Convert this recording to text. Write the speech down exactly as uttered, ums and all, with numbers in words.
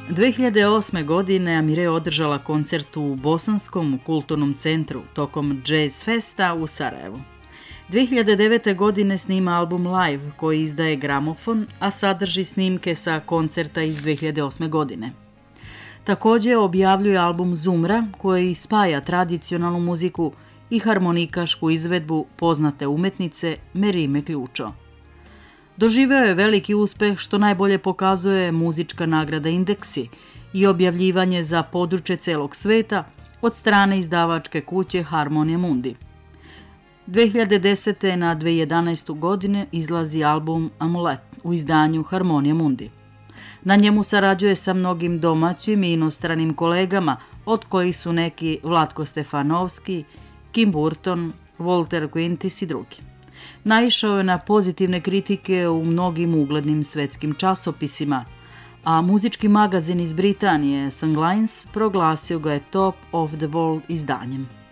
dve hiljade osme. godine Amire je održala koncert u Bosanskom kulturnom centru tokom Jazz Festa u Sarajevu. dve hiljade devete. godine snima album Live koji izdaje Gramofon, a sadrži snimke sa koncerta iz dve hiljade osme. godine. Također objavljuje album Zumra koji spaja tradicionalnu muziku i harmonikašku izvedbu poznate umetnice Merime Ključo. Doživeo je veliki uspeh što najbolje pokazuje muzička nagrada Indeksi i objavljivanje za područje celog sveta od strane izdavačke kuće Harmonia Mundi. dve hiljade desete. na dve hiljade jedanaestu. godine izlazi album Amulet u izdanju Harmonia Mundi. Na njemu sarađuje sa mnogim domaćim i inostranim kolegama, od kojih su neki Vlatko Stefanovski, Kim Burton, Walter Quintis i drugi. Naišao je na pozitivne kritike u mnogim uglednim svetskim časopisima, a muzički magazin iz Britanije Songlines proglasio ga je Top of the World izdanjem.